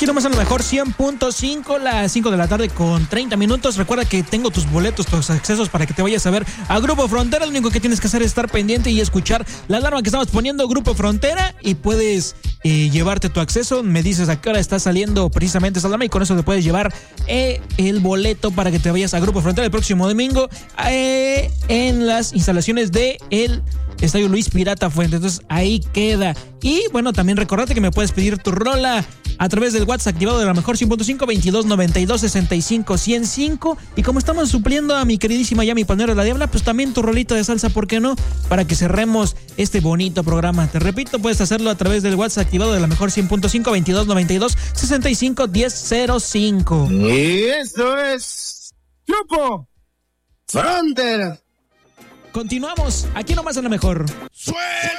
Aquí nomás a lo mejor 100.5, las 5 de la tarde con 30 minutos. Recuerda que tengo tus boletos, tus accesos para que te vayas a ver a Grupo Frontera. Lo único que tienes que hacer es estar pendiente y escuchar la alarma que estamos poniendo, Grupo Frontera, y puedes llevarte tu acceso. Me dices a qué hora está saliendo precisamente esa alarma y con eso te puedes llevar el boleto para que te vayas a Grupo Frontera el próximo domingo en las instalaciones de el Estadio Luis Pirata Fuente. Entonces ahí queda. Y bueno, también recordate que me puedes pedir tu rola a través del WhatsApp activado de la mejor 100.5 2292 65 105. Y como estamos supliendo a mi queridísima Yami Palmero de la Diabla, pues también tu rolita de salsa, ¿por qué no? Para que cerremos este bonito programa. Te repito, puedes hacerlo a través del WhatsApp activado de la mejor 100.5 2292 65 1005. Y eso es Grupo Frontera. Continuamos aquí nomás en la mejor. ¡Suelta!